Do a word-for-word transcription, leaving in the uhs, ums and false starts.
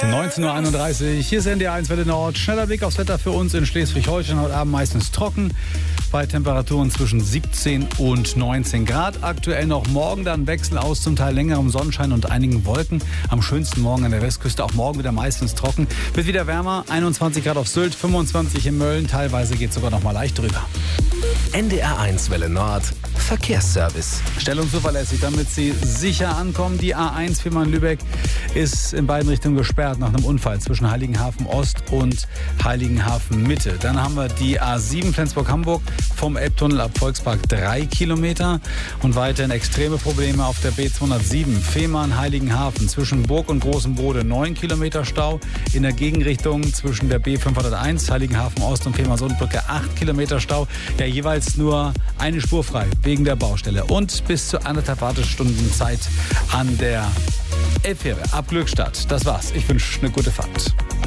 neunzehn Uhr einunddreißig, hier ist N D R eins Welle Nord. Schneller Blick aufs Wetter für uns in Schleswig-Holstein. Heute Abend meistens trocken, bei Temperaturen zwischen siebzehn und neunzehn Grad. Aktuell noch morgen dann Wechsel aus zum Teil längerem Sonnenschein und einigen Wolken. Am schönsten morgen an der Westküste, auch morgen wieder meistens trocken. Wird wieder wärmer, einundzwanzig Grad auf Sylt, fünfundzwanzig in Mölln. Teilweise geht es sogar noch mal leicht drüber. N D R eins Welle Nord, Verkehrsservice. Stellung zuverlässig, damit Sie sicher ankommen. Die A eins Fehmarn-Lübeck ist in beiden Richtungen gesperrt nach einem Unfall zwischen Heiligenhafen Ost und Heiligenhafen Mitte. Dann haben wir die A sieben Flensburg-Hamburg vom Elbtunnel ab Volkspark drei Kilometer. Und weiterhin extreme Probleme auf der B zweihundertsieben Fehmarn-Heiligenhafen zwischen Burg und Großem Bode neun Kilometer Stau. In der Gegenrichtung zwischen der B fünfhunderteins Heiligenhafen Ost und Fehmarn-Sundbrücke acht Kilometer Stau. Ja, jeweils nur eine Spur frei wegen der Baustelle. Und bis zu anderthalb Wartestunden Zeit an der Elbfähre ab Glückstadt. Das war's. Ich wünsche eine gute Fahrt.